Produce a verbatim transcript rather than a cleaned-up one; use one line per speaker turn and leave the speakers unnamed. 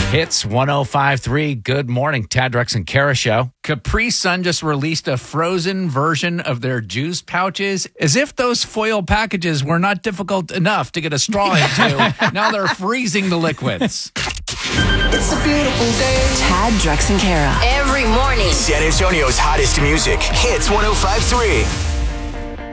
Hits one oh five three. Good morning, Tad, Drex, and Kara show.
Capri Sun just released a frozen version of their juice pouches. As if those foil packages were not difficult enough to get a straw into, now they're freezing the liquids.
It's a beautiful day.
Tad, Drex, and Kara.
Every morning.
San Antonio's hottest music. Hits one oh five three.